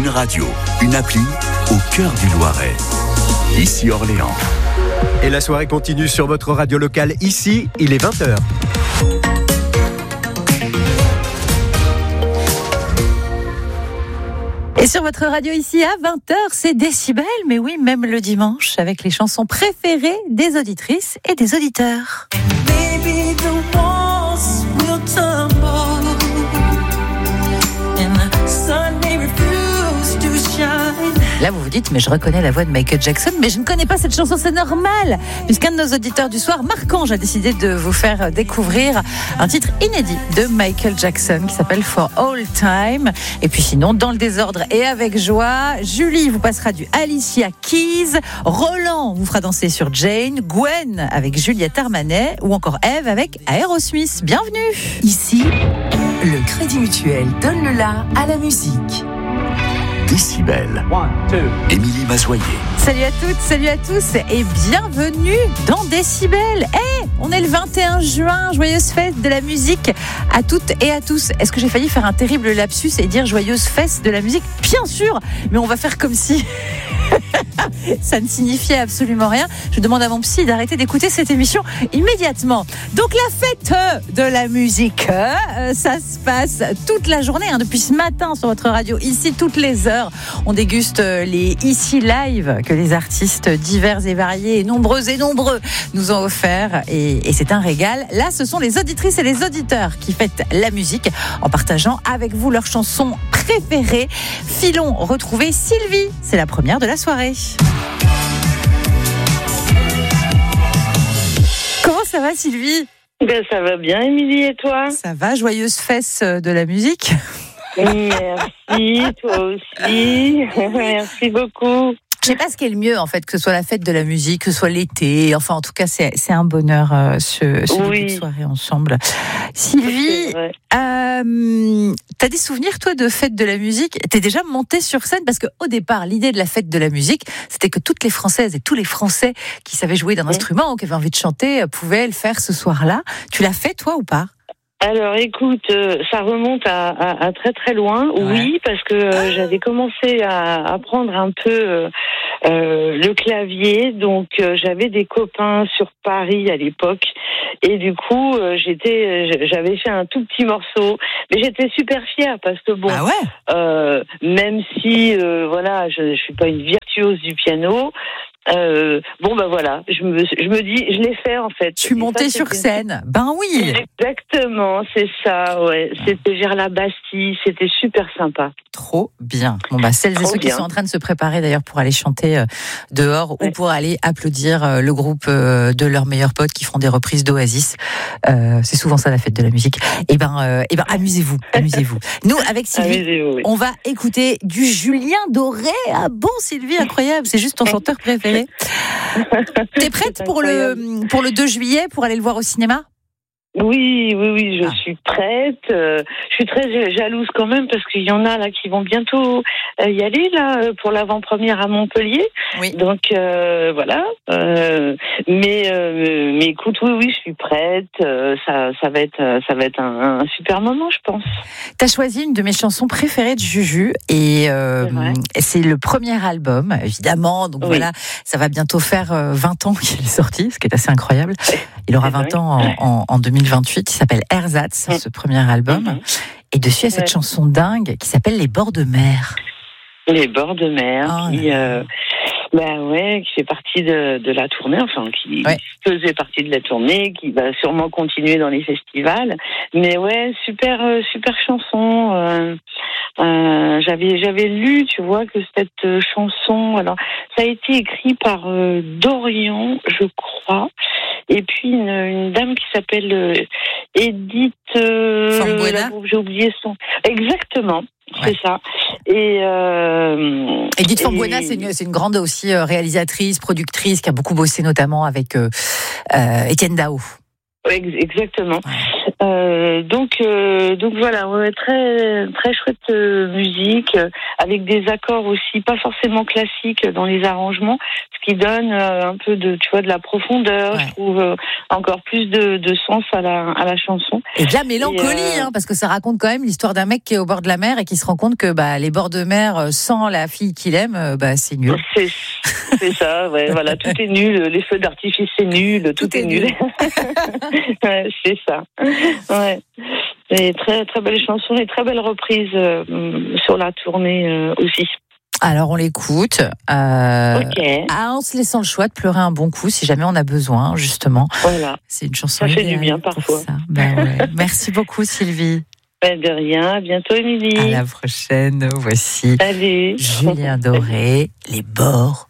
radio, une appli au cœur du Loiret. Ici Orléans. Et la soirée continue sur votre radio locale. Ici, il est 20h. Et sur votre radio ici à 20h, c'est Décibel, mais oui, même le dimanche, avec les chansons préférées des auditrices et des auditeurs. Baby, the walls will tumble and the sun may refuse to shine. Là, vous vous dites, mais je reconnais la voix de Michael Jackson, mais je ne connais pas cette chanson, c'est normal, puisqu'un de nos auditeurs du soir, Marc-Ange, a décidé de vous faire découvrir un titre inédit de Michael Jackson qui s'appelle For All Time. Et puis sinon, dans le désordre et avec joie, Julie vous passera du Alicia Keys, Roland vous fera danser sur Jane, Gwen avec Juliette Armanet ou encore Eve avec Aerosmith. Bienvenue. Ici, le Crédit Mutuel donne le la à la musique. Décibel. Émilie Mazoyer. Salut à toutes, salut à tous et bienvenue dans Décibel. On est le 21 juin, joyeuse fête de la musique à toutes et à tous. Est-ce que j'ai failli faire un terrible lapsus et dire joyeuse fête de la musique ? Bien sûr, mais on va faire comme si ça ne signifiait absolument rien. Je demande à mon psy d'arrêter d'écouter cette émission immédiatement. Donc la fête de la musique, ça se passe toute la journée, depuis ce matin sur votre radio, ici toutes les heures. On déguste les Ici Live que les artistes divers et variés, nombreux nous ont offert et c'est un régal. Là, ce sont les auditrices et les auditeurs qui fêtent la musique en partageant avec vous leurs chansons préférées. Filons retrouver Sylvie, c'est la première de la soirée. Comment ça va Sylvie ? Ça va bien Émilie et toi ? Ça va, joyeuse fesse de la musique. Merci, toi aussi. Merci beaucoup. Je sais pas ce qui est le mieux en fait, que ce soit la fête de la musique, que ce soit l'été. Enfin, en tout cas, c'est un bonheur ce début de soirée ensemble. Sylvie, t'as des souvenirs toi de fête de la musique ? T'es déjà montée sur scène parce que au départ, l'idée de la fête de la musique, c'était que toutes les Françaises et tous les Français qui savaient jouer d'un instrument ou qui avaient envie de chanter pouvaient le faire ce soir-là. Tu l'as fait toi ou pas ? Alors écoute, ça remonte à très très loin. Ouais. Oui, parce que j'avais commencé à apprendre un peu le clavier, donc j'avais des copains sur Paris à l'époque, et du coup j'avais fait un tout petit morceau, mais j'étais super fière parce que bon, même si je suis pas une virtuose du piano. Voilà, je me dis, je l'ai fait en fait. Tu montais sur scène, ben oui. Exactement, c'est ça, ouais. C'était vers la Bastille, c'était super sympa. Trop bien. Bon celles et ceux qui sont en train de se préparer d'ailleurs pour aller chanter dehors ou pour aller applaudir le groupe de leurs meilleurs potes qui feront des reprises d'Oasis. C'est souvent ça la fête de la musique. Et ben amusez-vous. Nous avec Sylvie, on va écouter du Julien Doré. Ah bon Sylvie, incroyable, c'est juste ton chanteur préféré. T'es prête pour le 2 juillet pour aller le voir au cinéma ? Oui, je suis prête. Je suis très jalouse quand même parce qu'il y en a là qui vont bientôt y aller là pour l'avant-première à Montpellier. Oui. Donc voilà. Mais écoute, oui, je suis prête. Ça va être un super moment, je pense. T'as choisi une de mes chansons préférées de Juju et c'est le premier album, évidemment. Donc voilà, ça va bientôt faire 20 ans qu'il est sorti, ce qui est assez incroyable. Il aura 20 ans en 2028. Il s'appelle Ersatz, ce premier album. Et dessus, il y a cette chanson dingue qui s'appelle Les bords de mer. Les bords de mer, qui fait partie de la tournée, qui faisait partie de la tournée, qui va sûrement continuer dans les festivals. Mais super chanson. J'avais lu, tu vois, que cette chanson, alors ça a été écrit par Dorian, je crois, et puis une dame qui s'appelle Edith. J'ai oublié son. Exactement. C'est ça. Et Edith Fambuena, c'est une grande aussi réalisatrice, productrice, qui a beaucoup bossé notamment avec Étienne Dao. Exactement. Donc voilà, ouais, très très chouette musique avec des accords aussi pas forcément classiques dans les arrangements, ce qui donne un peu de la profondeur, Ouais. je trouve encore plus de sens à la chanson. Et de la mélancolie, parce que ça raconte quand même l'histoire d'un mec qui est au bord de la mer et qui se rend compte que les bords de mer sans la fille qu'il aime, c'est nul. C'est ça, ouais, voilà, tout est nul, les feux d'artifice c'est nul, tout est nul. Ouais, c'est ça. Ouais. Et très très belle chanson et très belle reprise sur la tournée aussi. Alors on l'écoute, en se laissant le choix de pleurer un bon coup si jamais on a besoin, justement. Voilà. C'est une chanson Ça fait idéale du bien pour parfois. ça. Ouais. Merci beaucoup Sylvie. De rien, à bientôt Émilie. À la prochaine. Voici Salut. Julien Doré, Les bords